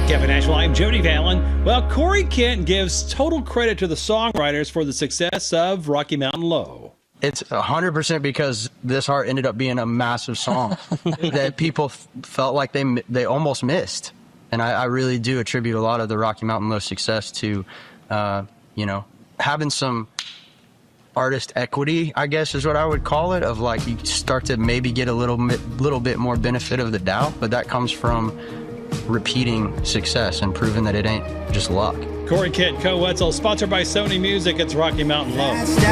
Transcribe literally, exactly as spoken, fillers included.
Kevin Ashwell, I'm Jody Vallon. Well, Corey Kent gives total credit to the songwriters for the success of Rocky Mountain Low. It's one hundred percent because This Heart ended up being a massive song that people f- felt like they they almost missed. And I, I really do attribute a lot of the Rocky Mountain Low success to, uh, you know, having some artist equity, I guess is what I would call it, of like you start to maybe get a little bit, little bit more benefit of the doubt, but that comes from repeating success and proving that it ain't just luck. Corey Kent, Co-Wetzel, sponsored by Sony Music. It's Rocky Mountain Low.